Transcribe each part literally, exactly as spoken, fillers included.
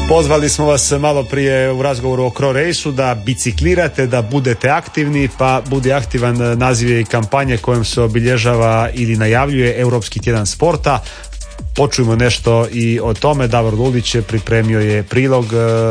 Pozvali smo vas malo prije u razgovoru o Cro Race-u da biciklirate, da budete aktivni, pa Budi aktivan naziv je i kampanje kojom se obilježava ili najavljuje Europski tjedan sporta. Počujemo nešto i o tome. Davor Lulić pripremio je prilog,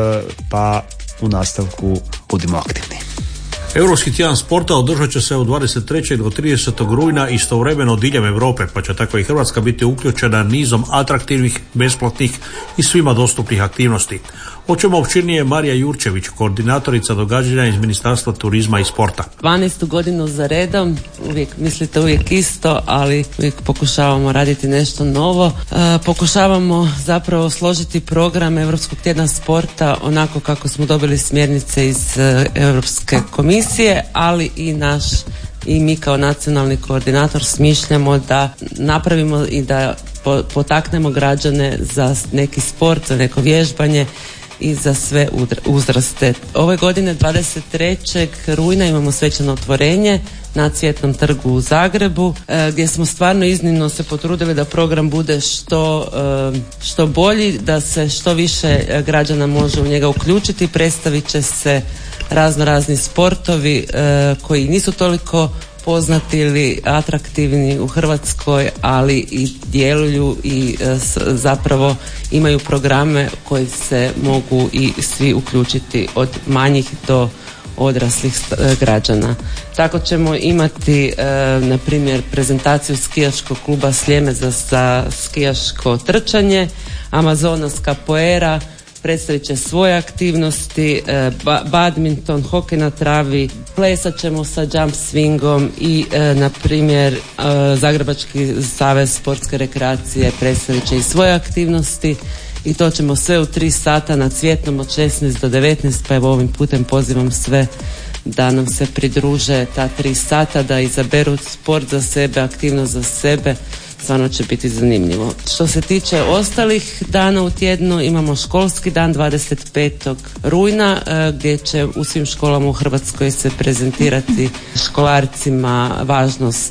pa u nastavku budimo aktivni. Europski tjedan sporta održat će se od dvadeset trećeg do tridesetog rujna istovremeno diljem Europe, pa će tako i Hrvatska biti uključena nizom atraktivnih, besplatnih i svima dostupnih aktivnosti. O čemu opširnije Marija Jurčević, koordinatorica događanja iz Ministarstva turizma i sporta. dvanaestu godinu za redom, uvijek mislite uvijek isto, ali uvijek pokušavamo raditi nešto novo. E, pokušavamo zapravo složiti program Europskog tjedna sporta onako kako smo dobili smjernice iz e, Europske komisije, ali i naš i mi kao nacionalni koordinator smišljamo da napravimo i da potaknemo građane za neki sport, za neko vježbanje i za sve uzraste. Ove godine dvadeset trećeg rujna imamo svečano otvorenje na Cvjetnom trgu u Zagrebu, gdje smo stvarno iznimno se potrudili da program bude što, što bolji, da se što više građana može u njega uključiti. Predstavit će se razno razni sportovi koji nisu toliko poznati ili atraktivni u Hrvatskoj, ali i djeluju i zapravo imaju programe koji se mogu i svi uključiti od manjih do odraslih građana. Tako ćemo imati na primjer prezentaciju skijaškog kluba Sljeme za, za skijaško trčanje, Amazonas Capoeira predstavit će svoje aktivnosti, ba, badminton, hokej na travi, plesat ćemo sa jump swingom i e, na primjer e, Zagrebački savez sportske rekreacije predstavit će i svoje aktivnosti i to ćemo sve u tri sata na Cvjetnom od šesnaest do devetnaest, pa evo ovim putem pozivam sve da nam se pridruže ta tri sata, da izaberu sport za sebe, aktivnost za sebe. Stvarno će biti zanimljivo. Što se tiče ostalih dana u tjednu, imamo školski dan dvadeset petog rujna gdje će u svim školama u Hrvatskoj se prezentirati školarcima važnost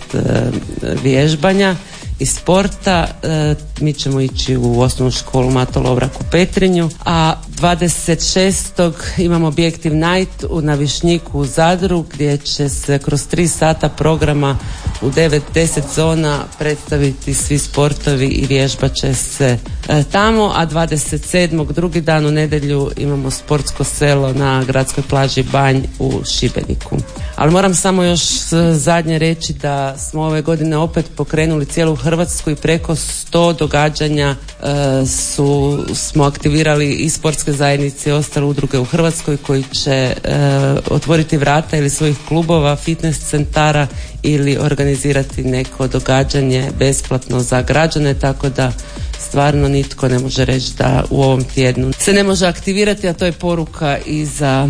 vježbanja i sporta. Mi ćemo ići u osnovnu školu Mato Lovrak u Petrinju, a dvadeset šestog imamo Objective Night na Višnjiku u Zadru gdje će se kroz tri sata programa u devet deset zona predstaviti svi sportovi i vježba će se e, tamo, a dvadeset sedmog drugi dan u nedjelju imamo sportsko selo na gradskoj plaži Banj u Šibeniku. Ali moram samo još zadnje reći da smo ove godine opet pokrenuli cijelu Hrvatsku i preko sto događanja e, su, smo aktivirali i sportske zajednice i ostale udruge u Hrvatskoj koji će e, otvoriti vrata ili svojih klubova, fitness centara ili organizirati neko događanje besplatno za građane, tako da stvarno nitko ne može reći da u ovom tjednu se ne može aktivirati, a to je poruka i za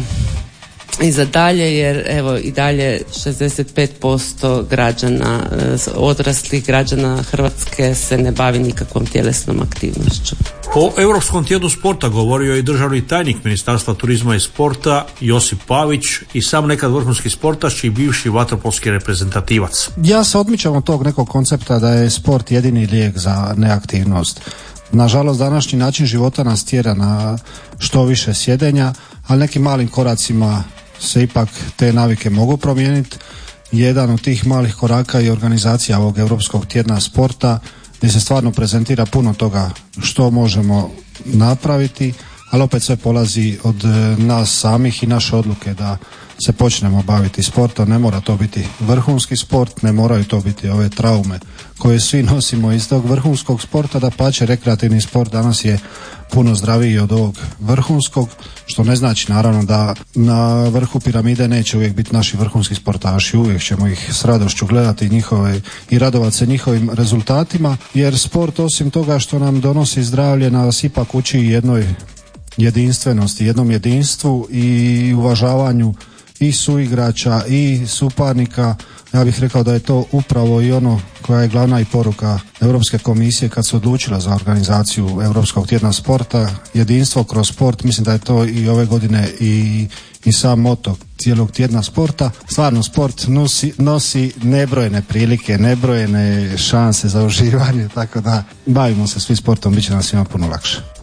i za dalje, jer evo i dalje šezdeset pet posto građana, odraslih građana Hrvatske se ne bavi nikakvom tjelesnom aktivnošću. O Europskom tjednu sporta govorio je i državni tajnik Ministarstva turizma i sporta Josip Pavić i sam nekad vrhunski sportaš i bivši vaterpolski reprezentativac. Ja se odmičam od tog nekog koncepta da je sport jedini lijek za neaktivnost. Nažalost, današnji način života nas tjera na što više sjedenja, ali nekim malim koracima se ipak te navike mogu promijeniti. Jedan od tih malih koraka je organizacija ovog Europskog tjedna sporta gdje se stvarno prezentira puno toga što možemo napraviti, ali opet sve polazi od nas samih i naše odluke da se počnemo baviti sportom. Ne mora to biti vrhunski sport, ne moraju to biti ove traume koje svi nosimo iz tog vrhunskog sporta, da pače rekreativni sport danas je puno zdraviji od ovog vrhunskog, što ne znači naravno da na vrhu piramide neće uvijek biti naši vrhunski sportaši, uvijek ćemo ih s radošću gledati njihove i radovati se njihovim rezultatima, jer sport osim toga što nam donosi zdravlje nas ipak uči jednoj jedinstvenosti, jednom jedinstvu i uvažavanju i suigrača i suparnika. Ja bih rekao da je to upravo i ono koja je glavna i poruka Europske komisije kad se odlučila za organizaciju Europskog tjedna sporta, jedinstvo kroz sport. Mislim da je to i ove godine i, i sam moto cijelog tjedna sporta. Stvarno sport nosi, nosi nebrojene prilike, nebrojene šanse za uživanje, tako da bavimo se svi sportom, bit će nam svima puno lakše.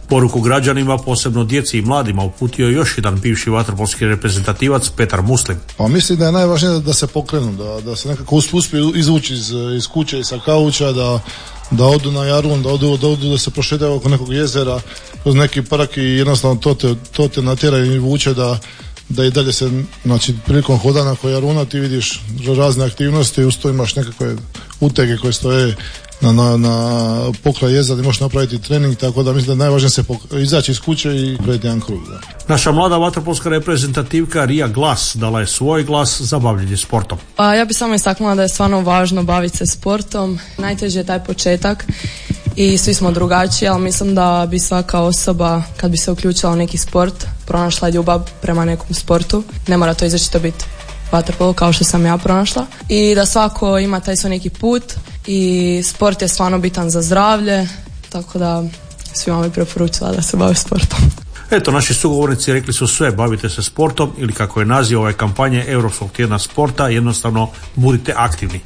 Poruku građanima, posebno djeci i mladima, uputio još jedan bivši vaterpolski reprezentativac Petar Muslim. Pa mislim da je najvažnije da se pokrenu, da, da se nekako uspiju izvući iz, iz kuće i sa kauča, da, da odu na Jarun, da odu, da odu da se prošetaju oko nekog jezera, kroz neki park i jednostavno to te, to te natjera i vuče da, da i dalje se, znači prilikom hodana ko Jaruna ti vidiš razne aktivnosti, uz to imaš nekakve utege koje stoje na, na, na pokraj jezera gdje možeš napraviti trening, tako da mislim da je najvažnije se pok- izaći iz kuće i predati jedan krug. Da. Naša mlada vaterpolska reprezentativka Rija Glas dala je svoj glas za bavljenje sportom. A ja bih samo istaknula da je stvarno važno baviti se sportom. Najteži je taj početak i svi smo drugačiji, ali mislim da bi svaka osoba kad bi se uključila u neki sport pronašla ljubav prema nekom sportu. Ne mora to izrečito biti vaterpolo kao što sam ja pronašla. I da svako ima taj svoj neki put i sport je stvarno bitan za zdravlje, tako da svima bi preporučila da se bave sportom. Eto, naši sugovornici rekli su sve, bavite se sportom ili kako je naziv ove kampanje Europskog tjedna sporta, jednostavno budite aktivni.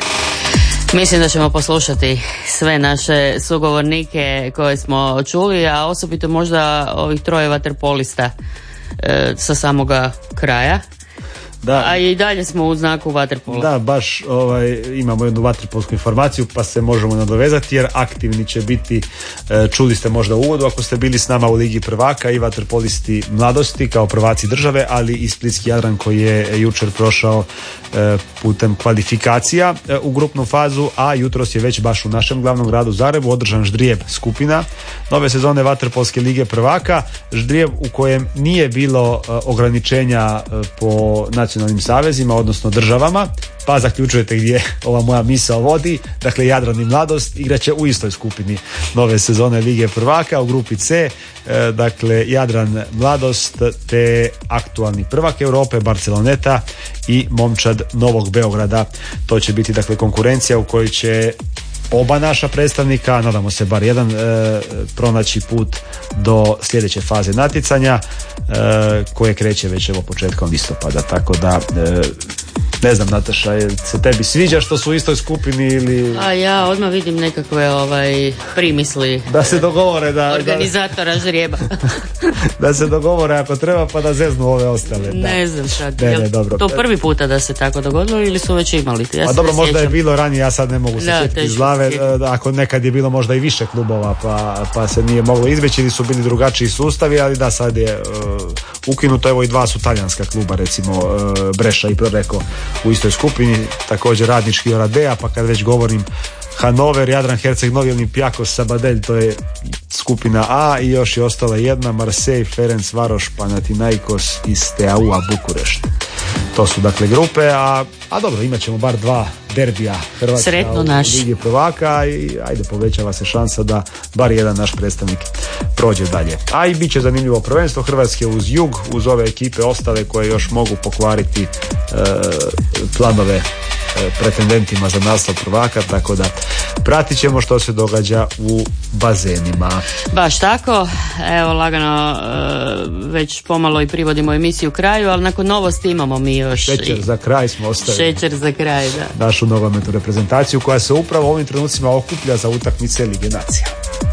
Mislim da ćemo poslušati sve naše sugovornike koje smo čuli, a osobito možda ovih troje vaterpolista e, sa samoga kraja. Da. A i dalje smo u znaku vaterpola. Da, baš ovaj, imamo jednu vaterpolsku informaciju pa se možemo nadovezati jer aktivni će biti, e, čuli ste možda u uvodu ako ste bili s nama u Ligi prvaka i vaterpolisti mladosti kao prvaci države, ali i Splitski Jadran koji je jučer prošao e, putem kvalifikacija e, u grupnu fazu, a jutros je već baš u našem glavnom gradu Zagrebu održan ždrijeb skupina nove sezone vaterpolske Lige prvaka, ždrijeb u kojem nije bilo e, ograničenja e, po nacionalnim savezima, odnosno državama, pa zaključujete gdje ova moja misao vodi. Dakle, Jadran i Mladost igraće u istoj skupini nove sezone Lige prvaka u grupi C. E, dakle, Jadran, Mladost te aktualni prvak Europe Barceloneta i momčad Novog Beograda. To će biti dakle konkurencija u kojoj će oba naša predstavnika, nadamo se bar jedan, e, pronaći put do sljedeće faze natjecanja e, koje kreće već evo početkom listopada, tako da e, ne znam, Nataša, se tebi sviđa što su u istoj skupini ili... A ja odmah vidim nekakve ovaj, primisli da se dogovore da, organizatora ždrijeba. Da se dogovore ako treba pa da zeznu ove ostale. Ne da. znam sad, ne, je ne, dobro. To prvi puta da se tako dogodilo ili su već imali? Ja a dobro, možda je bilo ranije, ja sad ne mogu se sjetiti iz glave, ako nekad je bilo možda i više klubova pa, pa se nije moglo izbjeći ili su bili drugačiji sustavi, ali da, sad je uh, ukinuto, evo i dva su talijanska kluba, recimo uh, Breša i Proreko u istoj skupini, također Radnički Oradea, pa kad već govorim Hanover, Jadran, Herceg Novi, Olympiakos, Sabadell, to je skupina A i još je ostala jedna, Marseille, Ferenc Varoš, Panathinaikos i Steaua Bukurešt. To su dakle grupe, a, a dobro, imat ćemo bar dva derbija Hrvatska Sretno u naš. Ligi prvaka i ajde, povećava se šansa da bar jedan naš predstavnik prođe dalje. A i bit će zanimljivo prvenstvo Hrvatske uz jug, uz ove ekipe ostale koje još mogu pokvariti e, planove pretendentima za naslov prvaka, tako da pratit ćemo što se događa u bazenima. Baš tako, evo lagano već pomalo i privodimo emisiju kraju, ali nakon novosti imamo mi još šećer i... za kraj smo ostavili. Šećer za kraj, da. Našu nogometnu reprezentaciju koja se upravo u ovim trenucima okuplja za utakmice Lige nacija.